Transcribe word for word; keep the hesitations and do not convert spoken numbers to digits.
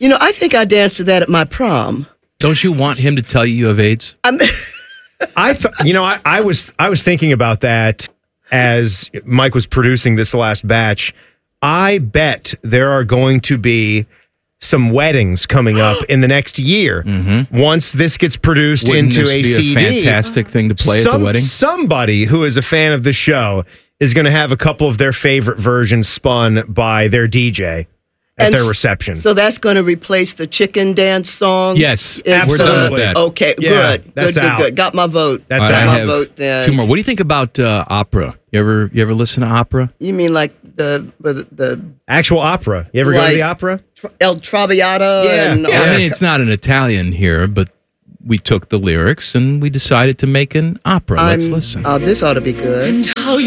You know, I think I danced to that at my prom. Don't you want him to tell you you have AIDS? I'm I, th- you know, I, I was I was thinking about that as Mike was producing this last batch. I bet there are going to be some weddings coming up in the next year. Mm-hmm. Once this gets produced Wouldn't into this a be C D. a fantastic thing to play Some, at the wedding? Somebody who is a fan of the show is going to have a couple of their favorite versions spun by their D J at And their s- reception. So that's going to replace the chicken dance song? Yes, It's, we're done with uh, that. Okay, Yeah, good. that's good, good, out. good. Got my vote. That's All right, Got I my have vote then. two more. What do you think about uh, opera? You ever you ever listen to opera? You mean like the the, the Actual opera. You ever go to Like- the opera? Tra- El Traviata? Yeah. And Yeah, all I that? mean, it's not an Italian here, but we took the lyrics and we decided to make an opera. Let's I'm- listen. Oh, this ought to be good.